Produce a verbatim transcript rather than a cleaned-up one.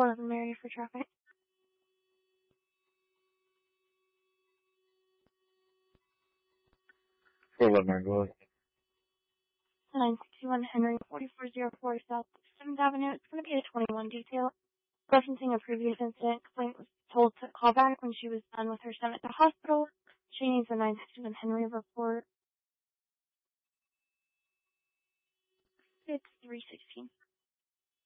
eleven Mary for traffic. four eleven Mary, go ahead. nine sixty-one Henry, forty-four oh four South seventh Avenue. It's going to be a twenty-one detail. Referencing a previous incident, complaint was told to call back when she was done with her son at the hospital. She needs a nine sixty-one Henry report. It's three sixteen.